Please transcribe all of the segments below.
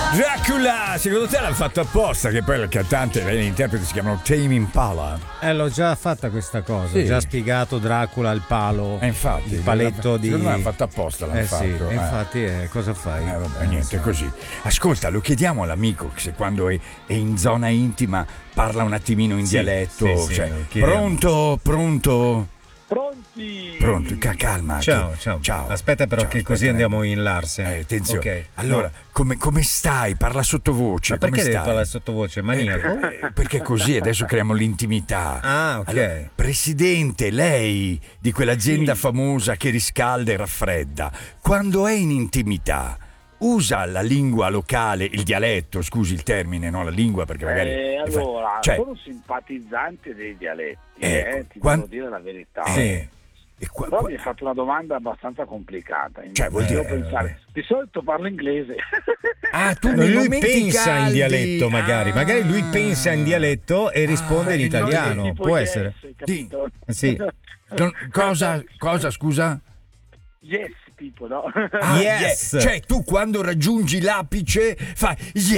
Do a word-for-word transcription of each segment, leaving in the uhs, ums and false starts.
Dracula, secondo te l'hanno fatto apposta? Che poi il cantante e l'interprete si chiamano Tame Impala. Eh, l'ho già fatta questa cosa, Sì. ho già spiegato Dracula, il palo, Eh, infatti, il paletto di... secondo me l'hanno fatto apposta, l'hanno eh fatto. sì, eh. infatti eh, cosa fai? Eh, vabbè, niente, così. Ascolta, lo chiediamo all'amico se quando è, è in zona intima parla un attimino in Sì, dialetto. sì, sì, cioè, lo chiediamo. pronto, pronto. Pronti? Pronto, ca- calma. Ciao, che- ciao, ciao. Aspetta però Ciao, che aspetta, così eh. andiamo in Larsen. Eh, attenzione. Ok. Allora, No. come, come stai? Parla sottovoce. Ma perché come devi stai? parlare sottovoce? Maniaco? Eh, perché così adesso creiamo l'intimità. Ah, ok. Allora, presidente, lei di quell'azienda famosa che riscalda e raffredda, quando è in intimità, usa la lingua locale, il dialetto, scusi il termine, no? La lingua perché magari... Eh, allora, cioè, sono simpatizzante dei dialetti, Ecco, eh, ti quando- devo dire la verità. eh, e qua- Però qua- mi hai fatto una domanda abbastanza complicata. Cioè, vuol Devo dire- pensare. Di solito parlo inglese. Ah, tu No, nei lui momenti pensa in caldi- dialetto magari, Ah. magari lui pensa in dialetto e risponde in Eh, no, italiano, tipo può yes, essere. capito? Sì. Non- cosa, cosa, scusa? Yes, tipo, no? Ah, Yes. yeah. Cioè tu quando raggiungi l'apice fai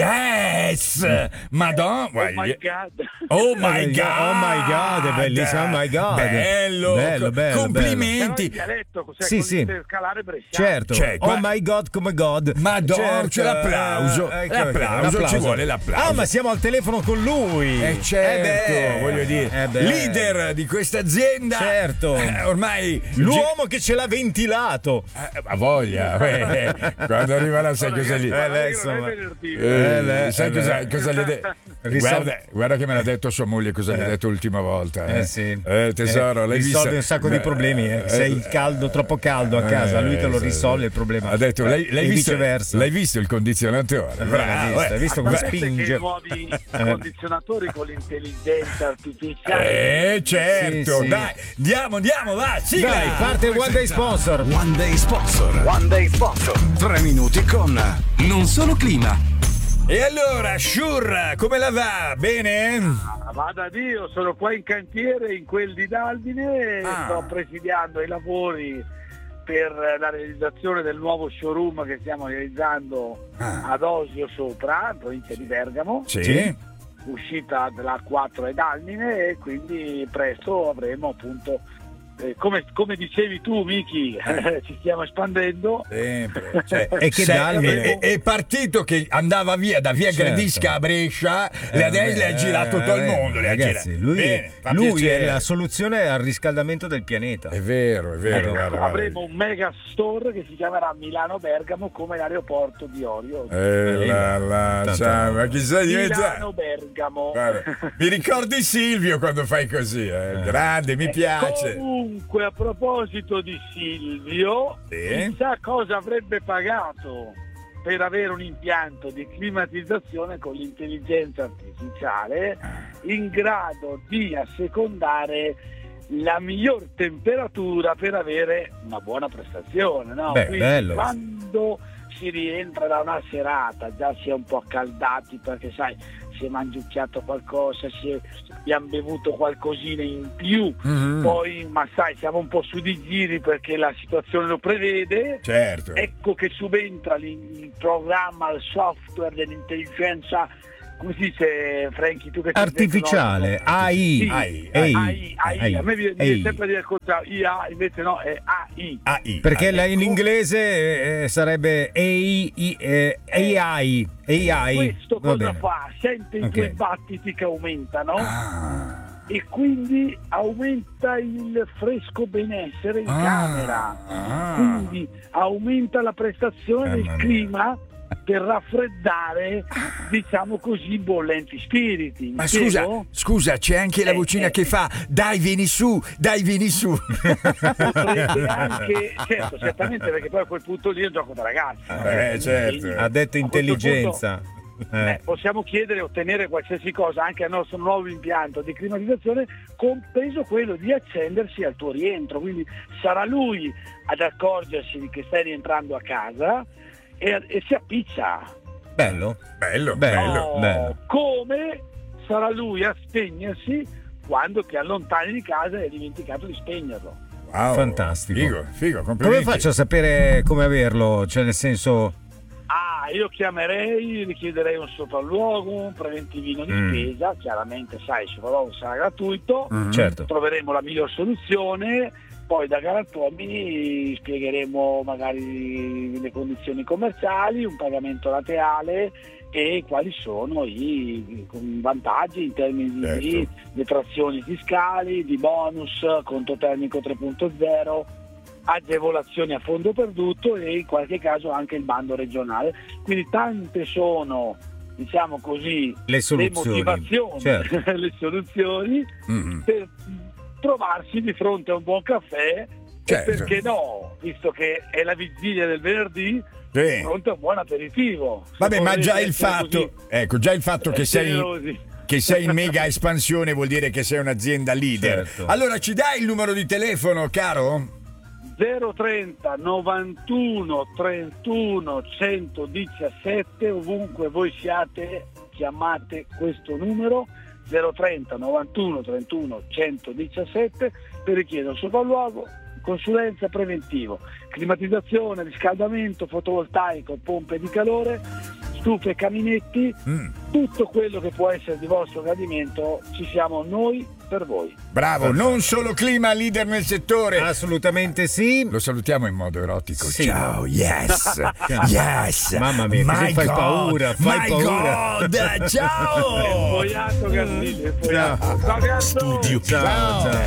yes, madonna. Oh my God. Oh my god, Oh my God, è bellissimo, oh my God. bello, Bello, bello, Però complimenti. il dialetto, cos'è? Sì, Con sì. l'intercalare bresciano. Certo. Cioè, Oh qua- my God, come God. Madonna, Certo, c'è l'applauso. eh, ecco, L'applauso, ci vuole l'applauso. Ah, ma siamo al telefono con lui. Eh certo, Eh beh. voglio dire, Eh beh. leader di questa azienda. Certo. eh, ormai L'uomo che ce l'ha ventilato. Eh, ha voglia, eh, quando arriva la sai cosa lì. Guarda che beh, non è insomma. venerdì. Eh, Eh, beh, sai eh, cosa, beh. cosa gli ha detto? Risol- Guarda, guarda che me l'ha detto sua moglie cosa gli ha detto l'ultima volta. Eh, Eh, sì. Eh, tesoro, Eh, l'hai risolve vista? un sacco di problemi. Eh. Eh, Sei caldo, troppo caldo a casa, lui te lo sì, risolve sì. il problema. Ha detto, lei, l'hai e visto, viceversa. l'hai visto il condizionatore? Eh, Bravo, l'hai visto, eh. hai visto Ma come sapete che spinge? i nuovi condizionatori con l'intelligenza artificiale. Eh, certo, Sì, sì. dai, andiamo, andiamo, va, sigla! Dai, parte il One Day Sponsor. One Day Sponsor. One Day Sponsor. Tre minuti con Non Solo Clima. E allora, Shur, come la va? Bene? Vada Dio, sono qua in cantiere in quel di Daldine, Ah. sto presidiando i lavori per la realizzazione del nuovo showroom che stiamo realizzando Ah. ad Osio Sopra, in provincia di Bergamo, Sì. uscita della quattro e Daldine, e quindi presto avremo appunto, eh, come, come dicevi tu Miki, ci stiamo espandendo. Sempre. Cioè, E che sei- Dalmine. è, è partito che andava via da via Certo. Gradisca a Brescia, le adesso le ha girato tutto il mondo. Le ha Ragazzi, girato. lui, Bene, fa lui è piacere. la soluzione al riscaldamento del pianeta. È vero, è vero. Ecco, guarda, guarda. avremo un mega store che si chiamerà Milano Bergamo, come l'aeroporto di Orio. Eh, la, la, Tanto- ciao, ma chi sei diventato? Milano Bergamo. Guarda, mi ricordi Silvio quando fai così, eh? Grande, mi piace. Comunque, a proposito di Silvio, Sì. chissà cosa avrebbe pagato per avere un impianto di climatizzazione con l'intelligenza artificiale in grado di assecondare la miglior temperatura per avere una buona prestazione, no? Beh, Quindi bello. quando si rientra da una serata già si è un po' accaldati perché sai si è mangiucchiato qualcosa, si è, abbiamo bevuto qualcosina in più, Mhm. poi ma sai siamo un po' su di giri perché la situazione lo prevede. Certo. Ecco che subentra il, il programma, il software dell'intelligenza, come si dice Franchi tu che sei Artificiale, dentro, no? A I. Sì, A I, A I, A A I. I. A me viene A I. viene sempre a dire il contrario, I A, invece no, è A I. A I. Perché A I. la- in inglese eh, sarebbe A I, eh, A I. A I. Questo Va cosa bene. fa? Sente i Ok. tuoi battiti che aumentano Ah. e quindi aumenta il fresco benessere in Ah. camera, Ah. quindi aumenta la prestazione del Mamma mia. clima per raffreddare, diciamo così, i bollenti spiriti. Mi Ma spiego? scusa, scusa, c'è anche la Eh, vocina eh. che fa dai vieni su, dai vieni su. Potrebbe anche, certo, certamente, perché poi a quel punto lì è un gioco da ragazzi. no? Eh, certo. Quindi, Ha detto a questo intelligenza. punto, Eh. eh, possiamo chiedere e ottenere qualsiasi cosa anche al nostro nuovo impianto di climatizzazione, compreso quello di accendersi al tuo rientro, quindi sarà lui ad accorgersi di che stai rientrando a casa e, e si appiccia. Bello. Bello, Bello. Oh, bello. come sarà lui a spegnersi quando ti allontani di casa e hai dimenticato di spegnerlo. Wow. Fantastico. Figo, figo, Come complimenti. faccio a sapere come averlo? Cioè, nel senso. Ah, Ma io chiamerei, richiederei un sopralluogo, un preventivino di Mm. spesa, chiaramente sai, il sopralluogo sarà gratuito, Mm. Certo. troveremo la miglior soluzione, poi da Galantuomini spiegheremo magari le condizioni commerciali, un pagamento laterale e quali sono i vantaggi in termini di Certo. detrazioni fiscali, di bonus, conto termico tre punto zero, agevolazioni a fondo perduto e in qualche caso anche il bando regionale. Quindi tante sono, diciamo così, Le soluzioni. motivazioni, Certo. le soluzioni Mm. per trovarsi di fronte a un buon caffè Certo. e perché no, visto che è la vigilia del venerdì, Sì. di fronte a un buon aperitivo. Vabbè, Se ma volete già il essere fatto, così ecco, già il fatto che sei, generosi. che sei in mega espansione vuol dire che sei un'azienda leader. Certo. Allora, ci dai il numero di telefono, caro? zero trenta novantuno trentuno centodiciassette, ovunque voi siate chiamate questo numero zero trenta novantuno trentuno centodiciassette per richiedere un sopralluogo, consulenza, preventivo, climatizzazione, riscaldamento, fotovoltaico, pompe di calore, stufe, caminetti, Mm. tutto quello che può essere di vostro gradimento, ci siamo noi per voi. Bravo, non solo clima, leader nel settore. Assolutamente sì. Lo salutiamo in modo erotico. Sì. Ciao, yes, yes. Mamma mia, così My fai God, paura, fai my paura. God, ciao. Fogliato Gazzini, Ciao. fogliato. Ciao, Gazzo. Studio Ciao, ciao.